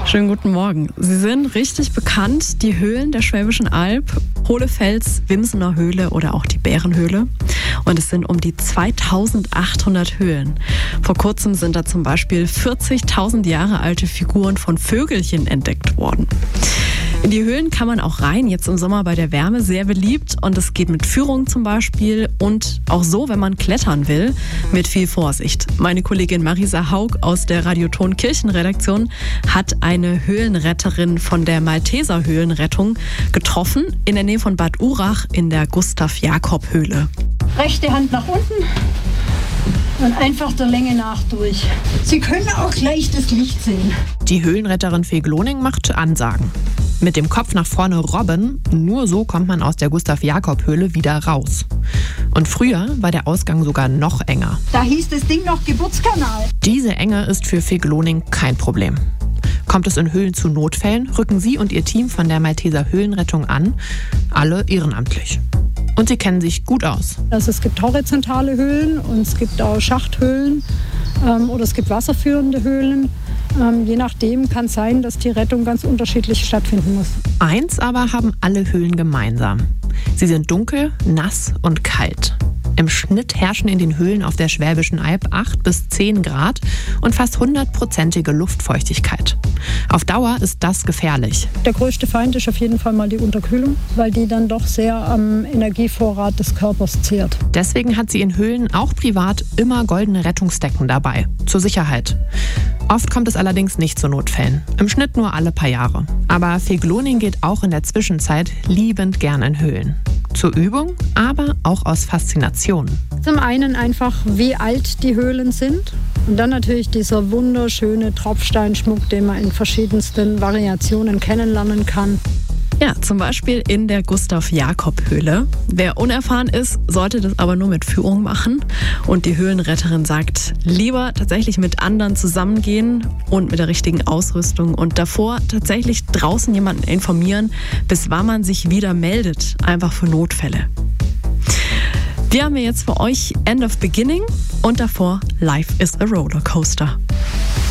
Schönen guten Morgen. Sie sind richtig bekannt, die Höhlen der Schwäbischen Alb, Hohlefels, Wimsener Höhle oder auch die Bärenhöhle. Und es sind um die 2800 Höhlen. Vor kurzem sind da zum Beispiel 40.000 Jahre alte Figuren von Vögelchen entdeckt worden. In die Höhlen kann man auch rein, jetzt im Sommer bei der Wärme, sehr beliebt. Und es geht mit Führung zum Beispiel und auch so, wenn man klettern will, mit viel Vorsicht. Meine Kollegin Marisa Haug aus der Radioton Kirchenredaktion hat eine Höhlenretterin von der Malteser Höhlenrettung getroffen, in der Nähe von Bad Urach in der Gustav-Jakob-Höhle. Rechte Hand nach unten und einfach der Länge nach durch. Sie können auch gleich das Licht sehen. Die Höhlenretterin Fee Gloning macht Ansagen. Mit dem Kopf nach vorne robben, nur so kommt man aus der Gustav-Jakob-Höhle wieder raus. Und früher war der Ausgang sogar noch enger. Da hieß das Ding noch Geburtskanal. Diese Enge ist für Fee Gloning kein Problem. Kommt es in Höhlen zu Notfällen, rücken sie und ihr Team von der Malteser Höhlenrettung an, alle ehrenamtlich. Und sie kennen sich gut aus. Also es gibt horizontale Höhlen und es gibt auch Schachthöhlen oder es gibt wasserführende Höhlen. Je nachdem kann es sein, dass die Rettung ganz unterschiedlich stattfinden muss. Eins aber haben alle Höhlen gemeinsam. Sie sind dunkel, nass und kalt. Im Schnitt herrschen in den Höhlen auf der Schwäbischen Alb 8 bis 10 Grad und fast 100%ige Luftfeuchtigkeit. Auf Dauer ist das gefährlich. Der größte Feind ist auf jeden Fall mal die Unterkühlung, weil die dann doch sehr am Energievorrat des Körpers zehrt. Deswegen hat sie in Höhlen auch privat immer goldene Rettungsdecken dabei, zur Sicherheit. Oft kommt es allerdings nicht zu Notfällen. Im Schnitt nur alle paar Jahre. Aber Fee Gloning geht auch in der Zwischenzeit liebend gern in Höhlen. Zur Übung, aber auch aus Faszination. Zum einen einfach, wie alt die Höhlen sind. Und dann natürlich dieser wunderschöne Tropfsteinschmuck, den man in verschiedensten Variationen kennenlernen kann. Ja, zum Beispiel in der Gustav-Jakob-Höhle. Wer unerfahren ist, sollte das aber nur mit Führung machen. Und die Höhlenretterin sagt, lieber tatsächlich mit anderen zusammengehen und mit der richtigen Ausrüstung. Und davor tatsächlich draußen jemanden informieren, bis wann man sich wieder meldet. Einfach für Notfälle. Wir haben jetzt für euch End of Beginning und davor Life is a Rollercoaster.